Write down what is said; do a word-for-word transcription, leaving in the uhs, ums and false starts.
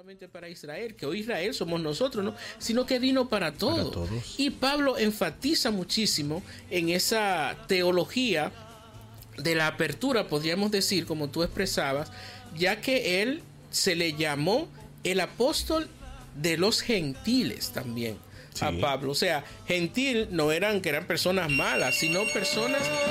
solamente para Israel, que hoy Israel somos nosotros, ¿no? Sino que vino para todos. Para todos. Y Pablo enfatiza muchísimo en esa teología de la apertura, podríamos decir, como tú expresabas, ya que él se le llamó el apóstol de los gentiles también. Sí. A Pablo, o sea, gentil no eran que eran personas malas, sino personas